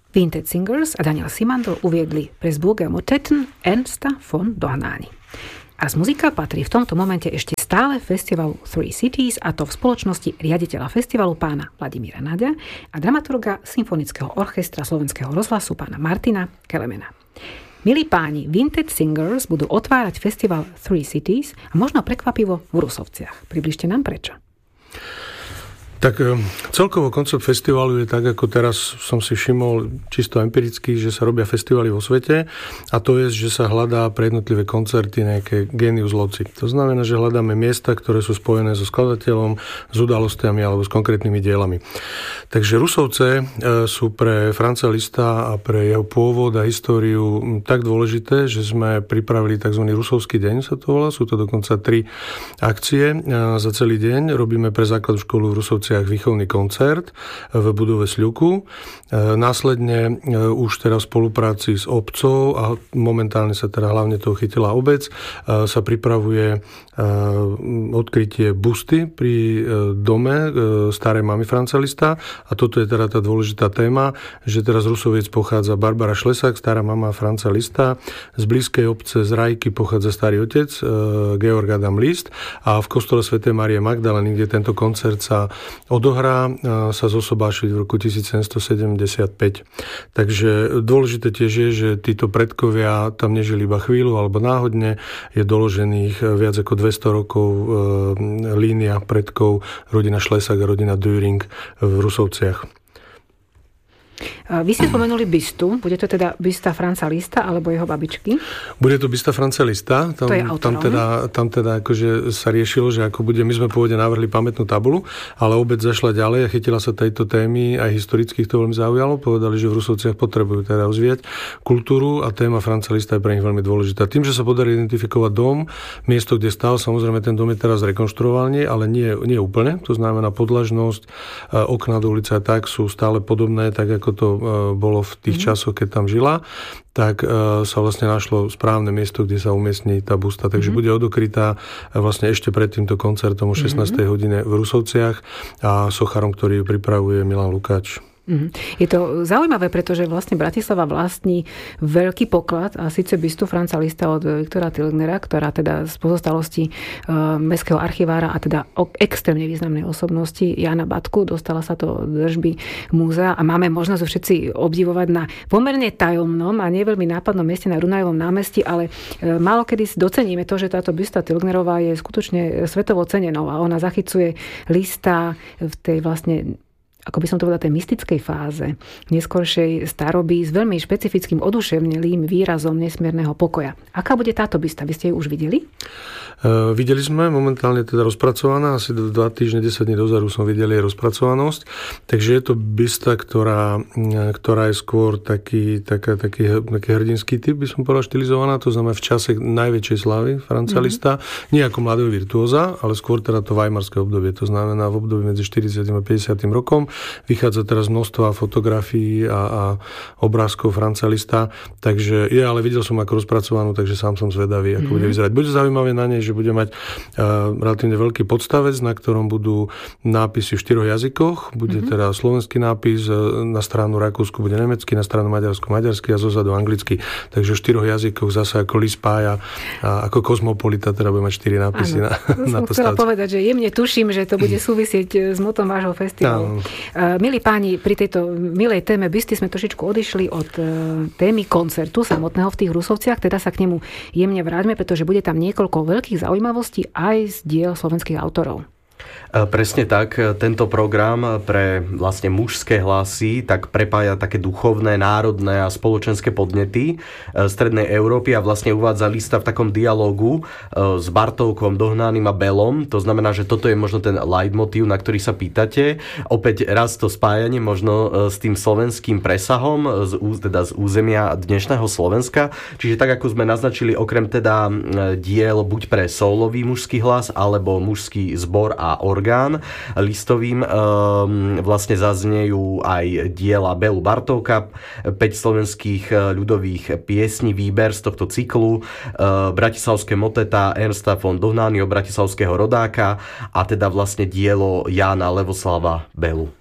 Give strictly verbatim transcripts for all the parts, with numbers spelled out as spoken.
Vintage Singers a Daniel Simandl uviedli Pressburger Motetten Ernsta von Dohnányi. A z muzika patrí v tomto momente ešte stále festivalu Three Cities, a to v spoločnosti riaditeľa festivalu pána Vladimíra Naďa a dramaturga Symfonického orchestra Slovenského rozhlasu pána Martina Kelemena. Milí páni, Vintage Singers budú otvárať festival Three Cities a možno prekvapivo v Rusovciach. Približte nám prečo. Tak celkovo koncept festivalu je tak, ako teraz som si všimol čisto empiricky, že sa robia festivaly vo svete, a to je, že sa hľadá pre jednotlivé koncerty nejaké genius loci. To znamená, že hľadáme miesta, ktoré sú spojené so skladateľom, s udalostiami alebo s konkrétnymi dielami. Takže Rusovce sú pre Franza Liszta a pre jeho pôvod a históriu tak dôležité, že sme pripravili tzv. Rusovský deň, sa to volá. Sú to dokonca tri akcie za celý deň. Robíme pre základnú školu v Rusovci výchovný koncert v budove Sľuku. Následne už teraz v spolupráci s obcou, a momentálne sa teda hlavne toho chytila obec, sa pripravuje odkrytie busty pri dome starej mamy Franza Liszta, a toto je teda tá dôležitá téma, že teraz z Rusoviec pochádza Barbara Šlesák, stará mama Franza Liszta, z blízkej obce z Rajky pochádza starý otec Georg Adam List, a v kostole svätej Márie Magdaleny, kde tento koncert sa odohrá, sa zosobášili v roku tisícsedemstosedemdesiatpäť. Takže dôležité tiež je, že títo predkovia tam nežili iba chvíľu alebo náhodne. Je doložených viac ako dvesto rokov e, línia predkov, rodina Šlesák a rodina Düring v Rusovciach. Vy ste spomenuli bystu. Bude to teda bysta Franza Liszta alebo jeho babičky? Bude to bysta Franza Liszta. Tam, to je tam teda, tam teda akože sa riešilo, že ako bude, my sme pôvodne navrhli pamätnú tabulu, ale obec zašla ďalej a chytila sa tejto témy, aj historických to veľmi zaujalo. Povedali, že v Rusovciach potrebujú teda rozvíjať kultúru, a téma Franza Liszta je pre nich veľmi dôležitá. Tým, že sa podarí identifikovať dom, miesto, kde stál, samozrejme ten dom je teraz rekonštruovaný, ale nie, nie úplne. To znamená podlažnosť, okná do ulice a tak sú stále podobné, tak ako to bolo v tých mm-hmm. časoch, keď tam žila, tak uh, sa vlastne našlo správne miesto, kde sa umiestní tá busta. Takže mm-hmm. bude odokrytá vlastne ešte pred týmto koncertom o šestnástej mm-hmm. hodine v Rusovciach, a socharom, ktorý ju pripravuje Milan Lukáč. Je to zaujímavé, pretože vlastne Bratislava vlastní veľký poklad, a síce bystu Franza Liszta od Viktora Tilgnera, ktorá teda z pozostalosti uh, mestského archivára a teda extrémne významnej osobnosti Jana Batku dostala sa to držby múzea, a máme možnosť všetci obdivovať na pomerne tajomnom a nie veľmi nápadnom mieste na Runajovom námestí, ale uh, málo kedy doceníme to, že táto bysta Tilgnerová je skutočne svetovo cenenou, a ona zachycuje Liszta v tej vlastne, ako by som to povedala, tej mystickej fáze neskoršej staroby s veľmi špecifickým oduševnelým výrazom nesmierneho pokoja. Aká bude táto bysta? Vy ste ju už videli? Uh, videli sme, momentálne teda rozpracovaná, asi dva týždne, desať dní dozadu som videl jej rozpracovanosť. Takže je to bysta, ktorá, ktorá je skôr taký, taká, taký, taký hrdinský typ, by som povedal, štilizovaná. To znamená v čase najväčšej slávy Franza Liszta. Mm-hmm. Nie ako mladého virtuóza, ale skôr teda to weimarské obdobie. To znamená v období medzi štyridsiatym a päťdesiatym rokom. Vychádza teraz množstva fotografií a, a obrázkov Franza Liszta, takže je, ale videl som ako rozpracovanú, takže sám som zvedavý, ako mm-hmm. bude vyzerať. Bude zaujímavé na nej, že bude mať uh, relatívne veľký podstavec, na ktorom budú nápisy v štyroch jazykoch. Bude mm-hmm. teda slovenský nápis, na stranu Rakúsku bude nemecký, na stranu Maďarsku maďarský a zozadu anglický. Takže v štyroch jazykoch zase ako Liszt spája, a ako kozmopolita teda bude mať štyri nápisy ano, na, na podstavci. Chcela povedať, že jemne tuším, že to bude súvisieť s motom vášho festivalu. Milí páni, pri tejto milej téme bysty sme trošičku odišli od témy koncertu samotného v tých Rusovciach, teda sa k nemu jemne vráťme, pretože bude tam niekoľko veľkých zaujímavostí aj z diel slovenských autorov. Presne tak, tento program pre vlastne mužské hlasy tak prepája také duchovné, národné a spoločenské podnety strednej Európy a vlastne uvádza Liszta v takom dialógu s Bartókom, Dohnáným a Bellom. To znamená, že toto je možno ten leitmotív, na ktorý sa pýtate. Opäť raz to spájanie možno s tým slovenským presahom, z, teda z územia dnešného Slovenska. Čiže tak, ako sme naznačili, okrem teda diel buď pre soulový mužský hlas alebo mužský zbor a orgán listovým um, vlastne zaznejú aj diela Bellu Bartóka, päť slovenských ľudových piesní, výber z tohto cyklu, uh, bratislavské moteta Ernsta von Dohnányho, bratislavského rodáka, a teda vlastne dielo Jána Levoslava Bellu.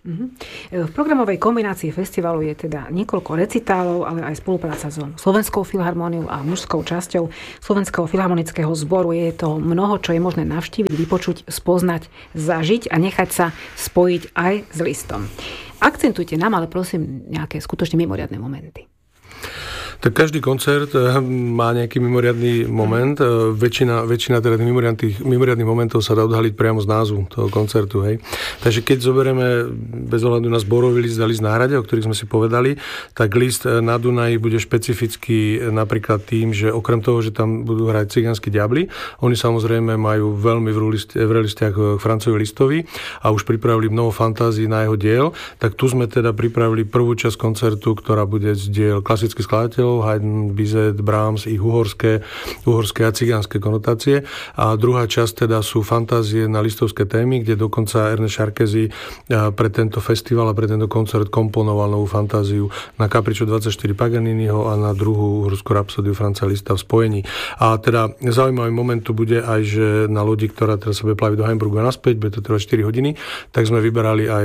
V programovej kombinácii festivalu je teda niekoľko recitálov, ale aj spolupráca so Slovenskou filharmóniou a mužskou časťou Slovenského filharmonického zboru. Je to mnoho, čo je možné navštíviť, vypočuť, spoznať, zažiť a nechať sa spojiť aj s listom. Akcentujte nám, ale prosím, nejaké skutočne mimoriadne momenty. Tak každý koncert má nejaký mimoriadny moment. Mm. Väčšina, väčšina teda mimoriadných, mimoriadných momentov sa dá odhaliť priamo z názvu toho koncertu. Hej. Takže keď zoberieme bez ohľadu na zborový list a list na hrade, o ktorých sme si povedali, tak list na Dunaji bude špecifický napríklad tým, že okrem toho, že tam budú hrať Cigánsky diabli, oni samozrejme majú veľmi v relistiach k Francovi Listovi a už pripravili mnoho fantázií na jeho diel, tak tu sme teda pripravili prvú časť koncertu, ktorá bude z diel klasických skladateľov Haydn, Bizet, Brahms, ich uhorské, uhorské a cigánske konotácie. A druhá časť teda sú fantázie na listovské témy, kde dokonca Ernest Sarkozy pre tento festival a pre tento koncert komponoval novú fantáziu na Capriccio dvadsaťštyri Paganiniho a na druhú uhorskú rapsódiu Franza Lista v spojení. A teda zaujímavý moment tu bude aj, že na lodi, ktorá teraz sa bude plaviť do Hamburgu a naspäť, bude to trvať štyri hodiny, tak sme vyberali aj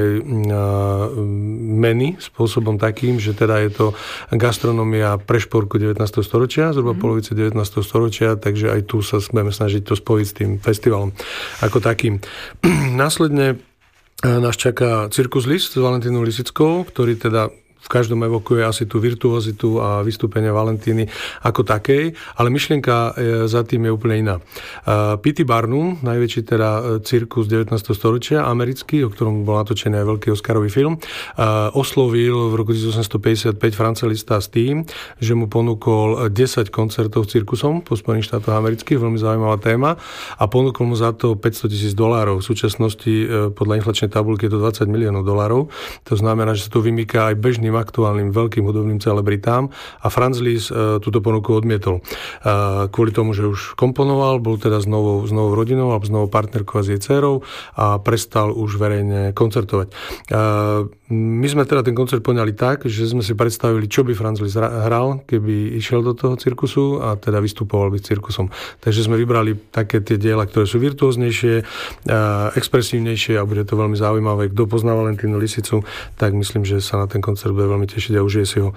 meny spôsobom takým, že teda je to gastronomia pre šporku devätnásteho storočia, zhruba mm. polovice devätnásteho storočia, takže aj tu sa budeme snažiť to spojiť s tým festivalom ako takým. Následne nás čaká Cirkus List s Valentínou Lisickou, ktorý teda v každom evokuje asi tú virtuozitu a vystúpenie Valentíny ako takej, ale myšlienka za tým je úplne iná. P T Barnum, najväčší teda cirkus devätnásteho storočia, americký, o ktorom bol natočený aj veľký Oscarový film, oslovil v roku osemnásťstopäťdesiatpäť Franza Lista s tým, že mu ponúkol desať koncertov cirkusom po Spojených štátoch amerických, veľmi zaujímavá téma, a ponúkol mu za to päťstotisíc dolárov. V súčasnosti podľa inflačnej tabulky je to dvadsať miliónov dolárov. To znamená, že sa to vymýka aj bežným aktuálnym veľkým hudobným celebritám a Franz Liszt e, túto ponuku odmietol. E, kvôli tomu, že už komponoval, bol teda s novou, s novou rodinou alebo s novou partnerkou a s jej dcérou a prestal už verejne koncertovať. E, my sme teda ten koncert poňali tak, že sme si predstavili, čo by Franz Liszt hral, keby išiel do toho cirkusu a teda vystupoval by cirkusom. Takže sme vybrali také tie diela, ktoré sú virtuóznejšie, e, expresívnejšie a bude to veľmi zaujímavé. Kto pozná Valentínu Lisicu, tak myslím, že sa na ten koncert bude veľmi tešiť a užije si ho.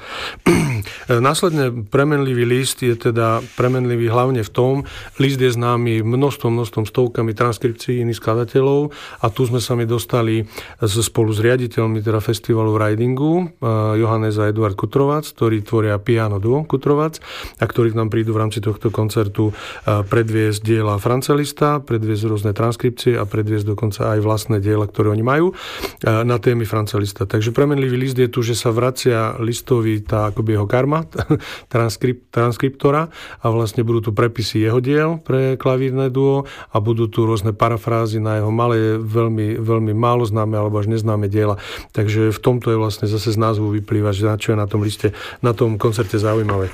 Následne premenlivý list je teda premenlivý hlavne v tom, list je známy množstvom, množstvom stovkami transkripcií iných skladateľov a tu sme sa mi dostali spolu s riaditeľmi teda festivalu v Ridingu, Johannes a Eduard Kutrovac, ktorí tvoria piano duo Kutrovac a ktorí k nám prídu v rámci tohto koncertu predviesť diela Franza Lista, predviesť rôzne transkripcie a predviesť dokonca aj vlastné diela, ktoré oni majú na témy Franza Lista. Takže premenlivý list je tu, že sa vracia Listovi tá akoby jeho karma, transkript, transkriptora a vlastne budú tu prepisy jeho diel pre klavírne duo a budú tu rôzne parafrázy na jeho malé, veľmi, veľmi málo známe alebo až neznáme diela. Takže v tomto je vlastne zase z názvu vyplýva, že na čo je na tom liste, na tom koncerte zaujímavé.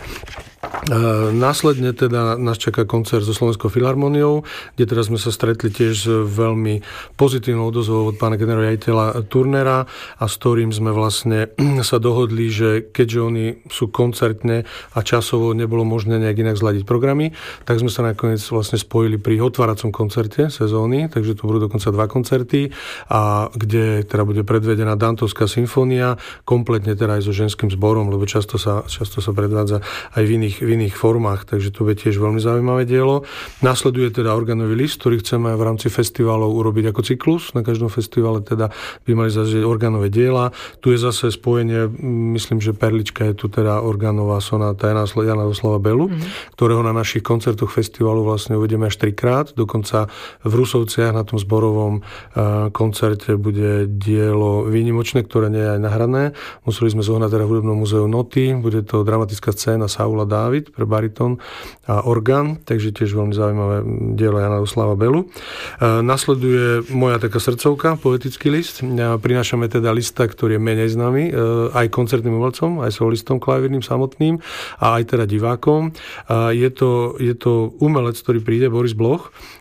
Následne teda nás čaká koncert so Slovenskou filharmóniou, kde teraz sme sa stretli tiež s veľmi pozitívnou odozvou od pána generálneho riaditeľa Turnera a s ktorým sme vlastne sa dohodli, že keďže oni sú koncertne a časovo nebolo možné nejak inak zladiť programy, tak sme sa nakoniec vlastne spojili pri otváracom koncerte sezóny, takže to budú dokonca dva koncerty, a kde teda bude predvedená Dantovská symfónia, kompletne teda aj so ženským zborom, lebo často sa, často sa predvádza aj v iných v iných formách, takže to je tiež veľmi zaujímavé dielo. Nasleduje teda organový list, ktorý chceme v rámci festivalov urobiť ako cyklus. Na každom festivale teda by mali zažiť organové diela. Tu je zase spojenie, myslím, že perlička je tu teda organová sonáta Jana Oslava Belu, mm-hmm. ktorého na našich koncertoch festivalu vlastne uvedeme až trikrát. Dokonca v Rusovciach na tom zborovom uh, koncerte bude dielo výnimočné, ktoré nie je aj nahrané. Museli sme zohnať teda v Hudobnom múzeu noty. Bude to dramatická scéna Saula Dávid pre baritón a orgán, takže tiež veľmi zaujímavé dielo Jana Oslava Belu. E, nasleduje moja taká srdcovka, poetický list. E, prinášame teda lista, ktorý je menej známy, e, aj koncertným umelcom, aj solistom klavírnym samotným a aj teda divákom. E, je to, je to umelec, ktorý príde, Boris Bloch,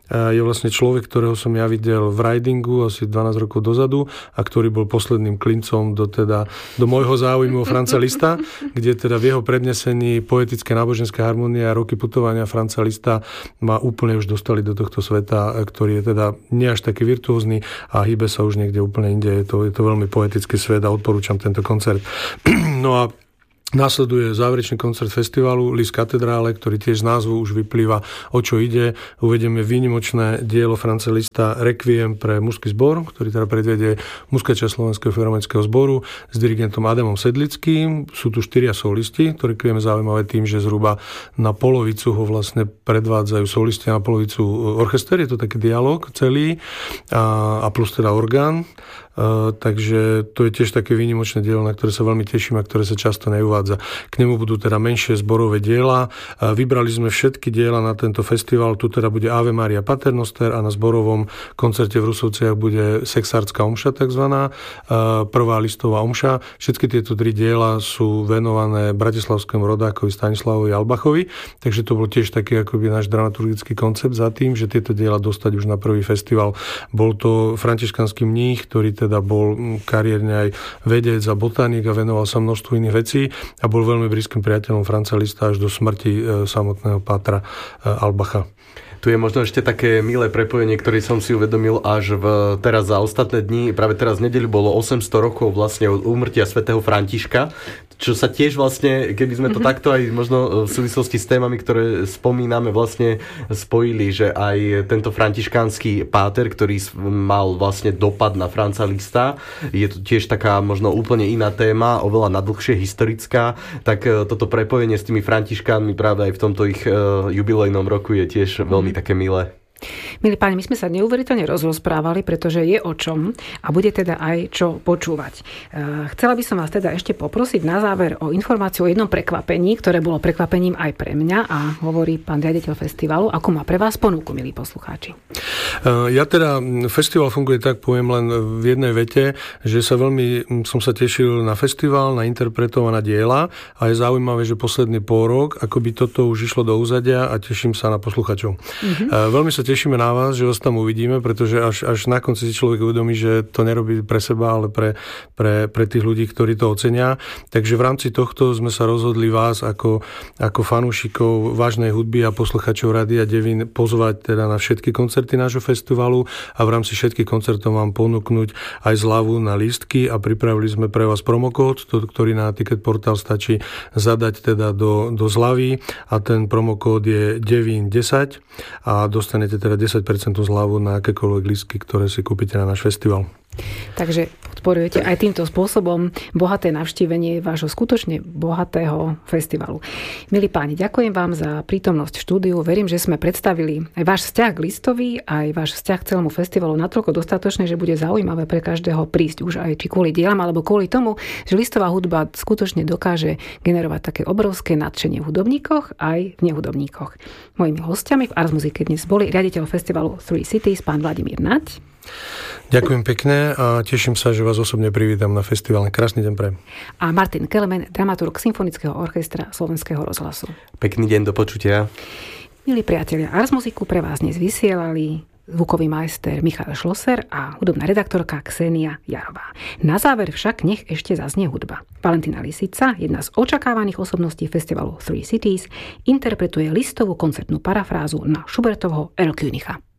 je vlastne človek, ktorého som ja videl v ridingu asi dvanásť rokov dozadu a ktorý bol posledným klincom do, teda, do môjho záujmu o Franza Liszta, kde teda v jeho prednesení poetické náboženské harmonie a roky putovania Franza Liszta ma úplne už dostali do tohto sveta, ktorý je teda nie až taký virtuózny a hýbe sa už niekde úplne inde. Je to, je to veľmi poetický svet a odporúčam tento koncert. No a následuje záverečný koncert festivalu Liszt Katedrále, ktorý tiež z názvu už vyplýva, o čo ide. Uvedieme výnimočné dielo Franza Liszta Requiem pre mužský zbor, ktorý teda predvedie mužská časť Slovenského filharmonického zboru s dirigentom Adamom Sedlickým. Sú tu štyria solisti, to Requiem je zaujímavé tým, že zhruba na polovicu ho vlastne predvádzajú solisti a na polovicu orchester. Je to taký dialog celý a, a plus teda orgán. Uh, takže to je tiež také výnimočné dielo, na ktoré sa veľmi teším a ktoré sa často neuvádza. K nemu budú teda menšie zborové diela. Uh, vybrali sme všetky diela na tento festival. Tu teda bude Ave Maria Paternoster a na zborovom koncerte v Rusovciach bude sexárska omša takzvaná, uh, prvá listová omša. Všetky tieto tri diela sú venované bratislavskému rodákovi Stanislavovi Albachovi, takže to bol tiež taký akoby náš dramaturgický koncept za tým, že tieto diela dostať už na prvý festival. Bol to františkanský mních, ktorý teda bol kariérne aj vedec a botanik a venoval sa množstvu iných vecí a bol veľmi blízkym priateľom Franza Liszta až do smrti e, samotného pátra e, Albacha. Tu je možno ešte také milé prepojenie, ktoré som si uvedomil až v, teraz za ostatné dni. Práve teraz v nedeľu bolo osemsto rokov vlastne od úmrtia svätého Františka, čo sa tiež vlastne, keby sme to mm-hmm. takto aj možno v súvislosti s témami, ktoré spomíname, vlastne spojili, že aj tento františkánsky páter, ktorý mal vlastne dopad na Franza Liszta, je to tiež taká možno úplne iná téma, oveľa nadlhšie historická, tak toto prepojenie s tými františkánmi práve aj v tomto ich jubilejnom roku je tiež veľmi také milé. Milí páni, my sme sa neuveriteľne rozprávali, pretože je o čom a bude teda aj čo počúvať. Chcela by som vás teda ešte poprosiť na záver o informáciu o jednom prekvapení, ktoré bolo prekvapením aj pre mňa a hovorí pán riaditeľ festivalu, ako má pre vás ponuku, milí poslucháči. Ja teda, festival funguje tak, poviem len v jednej vete, že sa veľmi som sa tešil na festival, na interpretované diela a je zaujímavé, že posledný pôrok, akoby toto už išlo do úzadia a teším sa na posluchačov. Mm-hmm. Veľmi sa tešíme na vás, že vás tam uvidíme, pretože až, až na konci si človek uvedomí, že to nerobí pre seba, ale pre, pre, pre tých ľudí, ktorí to ocenia. Takže v rámci tohto sme sa rozhodli vás ako, ako fanúšikov vážnej hudby a posluchačov Rádia Devín pozvať teda na všetky koncerty nášho festivalu a v rámci všetkých koncertov vám ponúknuť aj zľavu na lístky a pripravili sme pre vás promokód, ktorý na Ticket Portal stačí zadať teda do, do zľavy a ten promokód je Devín desať a dostanete teda desať percent zľavu na akékoľvek lístky, ktoré si kúpite na náš festival. Takže podporujete aj týmto spôsobom bohaté navštívenie vášho skutočne bohatého festivalu. Milí páni, ďakujem vám za prítomnosť v štúdiu. Verím, že sme predstavili aj váš vzťah k Lisztovi, aj váš vzťah k celému festivalu natoľko dostatočné, že bude zaujímavé pre každého prísť už aj či kvôli dielam, alebo kvôli tomu, že listová hudba skutočne dokáže generovať také obrovské nadšenie v hudobníkoch aj v nehudobníkoch. Mojimi hostiami v Ars Musike dnes boli riaditeľ festivalu Three Cities, pán Vladimír Naď. Ďakujem pekne a teším sa, že vás osobne privítam na festivale. Krásny deň prajem. A Martin Kelemen, dramaturg Symfonického orchestra Slovenského rozhlasu. Pekný deň, do počutia. Milí priatelia, Ars Musiku pre vás dnes vysielali zvukový majster Michal Schlosser a hudobná redaktorka Ksenia Jarová. Na záver však nech ešte zaznie hudba. Valentína Lisica, jedna z očakávaných osobností festivalu Three Cities, interpretuje Lisztovú koncertnú parafrázu na Schubertovho El Königa.